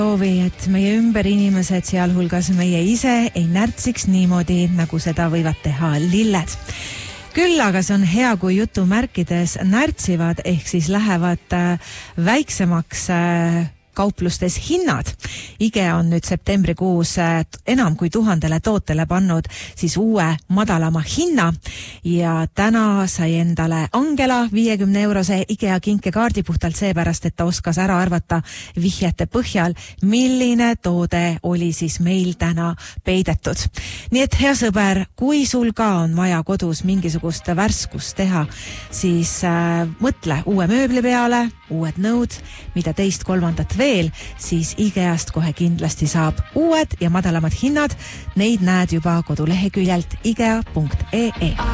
soovi, et meie ümber inimesed, sealhulgas meie ise, ei närtsiks niimoodi, nagu seda võivad teha lilled. Küll aga see on hea, kui jutumärkides närtsivad, ehk siis lähevad väiksemaks kauplustes hinnad. IKEA on nüüd septembrikuus enam kui 1000 tootele pannud siis uue madalama hinna ja täna sai endale Angela 50-eurose IKEA kinkekaardi puhtalt seepärast, et ta oskas ära arvata vihjete põhjal, milline toode oli siis meil täna peidetud. Nii et hea sõber, kui sul ka on vaja kodus mingisugust värskust teha, siis mõtle uue mööbli peale, uued nõud, mida teist kolmandat veel, siis IKEAst kohe kindlasti saab uued ja madalamad hinnad. Neid näed juba koduleheküljelt ikea.ee.